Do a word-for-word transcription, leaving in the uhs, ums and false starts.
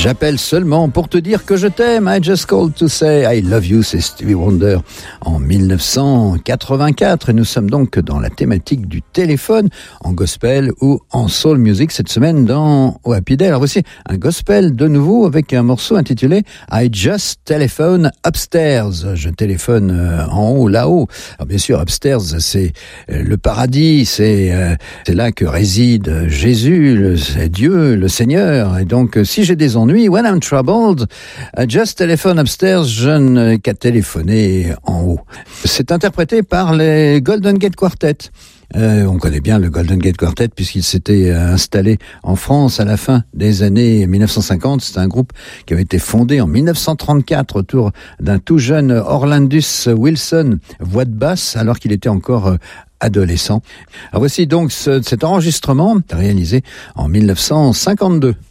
J'appelle seulement pour te dire que je t'aime. I just called to say I love you, c'est Stevie Wonder en dix-neuf cent quatre-vingt-quatre. Et nous sommes donc dans la thématique du téléphone, en gospel ou en soul music cette semaine dans O Happy Day. Alors voici un gospel de nouveau avec un morceau intitulé I just telephone upstairs. Je téléphone euh, en haut, là-haut. Alors bien sûr, upstairs, c'est euh, le paradis, c'est euh, c'est là que réside Jésus, le, c'est Dieu, le Seigneur. Et donc, si j'ai des ennuis, when I'm troubled, I just telephone upstairs, je n'ai qu'à téléphoner en haut. C'est interprété par les Golden Gate Quartet. Euh, on connaît bien le Golden Gate Quartet puisqu'il s'était installé en France à la fin des années dix-neuf cent cinquante. C'est un groupe qui avait été fondé en dix-neuf cent trente-quatre autour d'un tout jeune Orlandus Wilson, voix de basse, alors qu'il était encore adolescent. Alors voici donc ce, cet enregistrement réalisé en dix-neuf cent cinquante-deux.